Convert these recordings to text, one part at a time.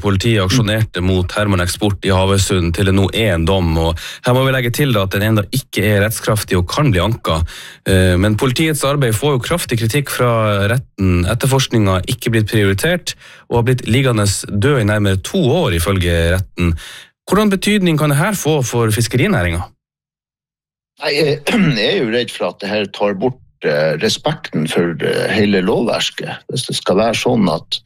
politiet aksjonerte mot Herman Eksport i Havøysund til det nå en dom, og her må vi legge til at den enda ikke rettskraftig og kan bli anka. Men politiets arbeid får jo kraftig kritikk fra retten. Etterforskningen har ikke blitt prioritert, og har blitt liggende død i nærmere 2 år ifølge retten. Hvordan betydning kan det her få for fiskerinæringen? Jeg jo redd for at det her tar bort respekten for hele lovverket. Hvis det skal være sånn at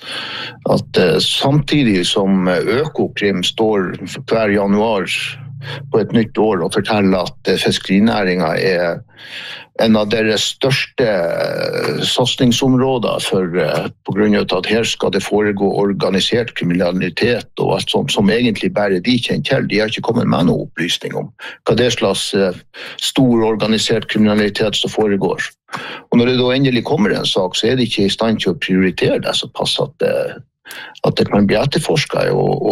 samtidig som Økokrim står hver januar på et nytt år og forteller at fiskerinæringen en av deres største satsningsområder på grunn av at her skal det foregå organisert kriminalitet og alt sånt som egentlig bare de kjenner til. De har ikke kommet med noen opplysning om hva det slags stor organisert kriminalitet som foregår. Og når det da endelig kommer en sak, så de ikke i stand til å prioritere det såpass at det kan bli etterforsket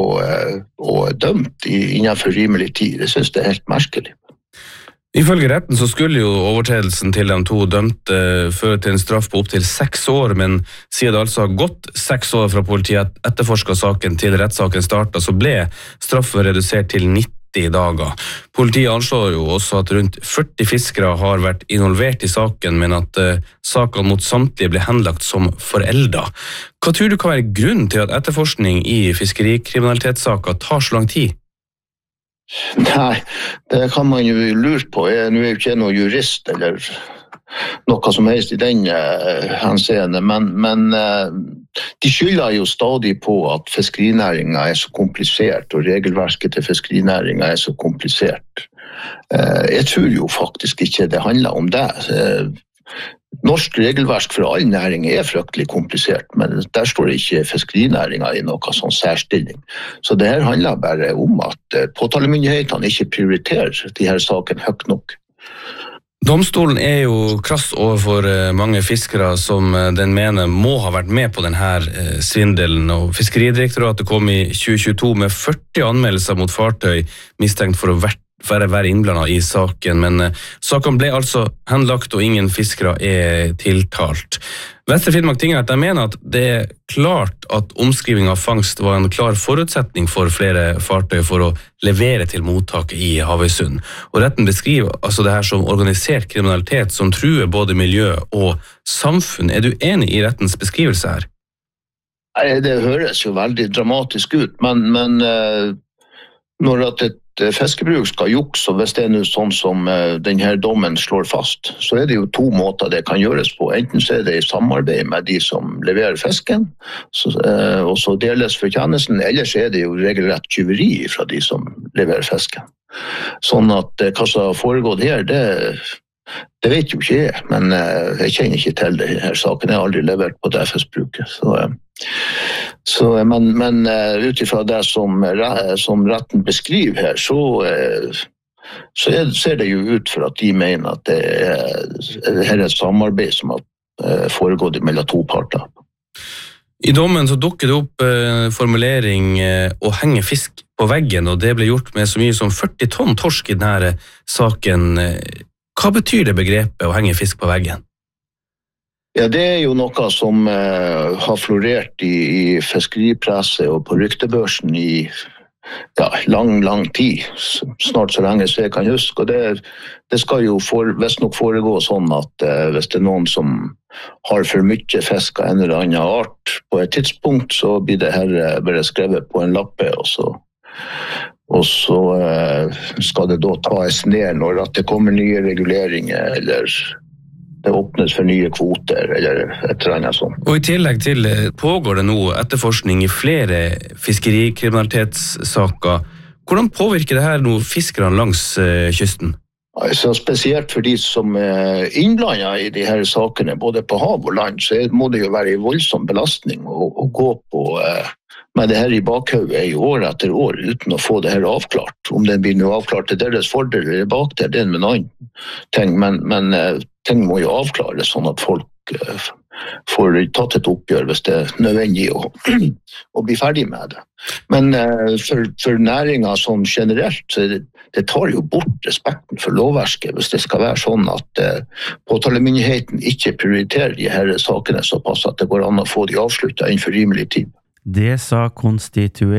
og dømt innenfor rimelig tid. Det synes jeg helt merkelig. Ifølge retten så skulle jo overtredelsen til de 2 dømte føre til en straff på opp til 6 år, men siden det altså har gått 6 år fra politiet etterforsket saken til rettssaken startet, så ble straffen redusert til 90 dager. Politiet anslår jo også at rundt 40 fiskere har vært involvert i saken, men at saken mot samtlige ble henlagt som foreldet. Hva tror du kan være grunnen til at etterforskning i fiskerikriminalitetssaker tar så lang tid? Nei, det kan man jo lure på. Nå jo ikke noen jurist eller noe som helst i den henseende, men de skylder jo stadig på at fiskerinæringen så komplisert, og regelverket til fiskerinæringen så komplisert. Jeg tror jo faktisk ikke det handler om det. Norsk regelverk for all næring fryktelig komplisert, men der står ikke fiskerinæringen i noe sånn særstilling. Så det her handler bare om at påtalemyndighetene ikke prioriterer de her sakene høyt nok. Domstolen jo krass overfor mange fiskere som den mener må ha vært med på denne svindelen, og Fiskeridirektoratet kom i 2022 med 40 anmeldelser mot fartøy mistenkt for å være innblandet i saken, men saken ble altså henlagt og ingen fiskere tiltalt. Vestre Finnmark tingrett mener at det klart at omskriving av fangst var en klar forutsetning for flere fartøy for å levere til mottaket i Havøysund. Og retten beskriver altså det her som organisert kriminalitet som truer både miljø og samfunn. Du enig i rettens beskrivelse her? Det høres jo veldig dramatisk ut, men når at et fiskebruk skal jukse, og hvis det noe sånn som denne dommen slår fast, så det jo 2 måter det kan gjøres på. Enten så det i samarbeid med de som leverer fisken, og så deles fortjenesten, eller så det jo regelrett tyveri fra de som leverer fisken. Sånn at hva som har foregått her, det vet jo ikke jeg, men jeg kjenner ikke til det her saken. Jeg har aldri levert på det fiskebruket. Men utifra det som retten beskriver her, så ser det jo ut for at de mener at det her et samarbeid som har foregått mellom 2 parter. I dommen så dukker det opp formulering å henge fisk på veggen, og det ble gjort med så mye som 40 tonn torsk i denne saken. Hva betyr det begrepet å henge fisk på veggen? Ja, det jo noe som har florert i fiskeripresse og på ryktebørsen i lang tid, snart så lenge så jeg kan huske. Og det skal jo visst nok foregå sånn at hvis det noen som har for mye fisk av en eller annen art på et tidspunkt, så blir det her bare skrevet på en lappe, og så skal det da tas ned når at det kommer nye reguleringer, eller det åpnes for nye kvoter, eller et eller annet sånt. Og i tillegg til pågår det nå etterforskning i flere fiskerikriminalitetssaker. Hvordan påvirker det her nå fiskerne langs kysten? Altså, spesielt for de som innblandet i de her sakene, både på hav og land, så må det jo være en voldsom belastning å gå på med det her i bakhauget i år etter år uten å få det her avklart. Om det blir noe avklart til deres fordel eller bak det en med annen ting, men ting må jo avklares sånn at folk får tatt et oppgjør hvis det nødvendig å bli ferdig med det. Men for næringen sånn generelt, så det tar jo bort respekten for lovverket hvis det skal være sånn at påtalemyndigheten ikke prioriterer de her sakene såpass at det går an å få de avsluttet innenfor rimelig tid. Det sa konstituert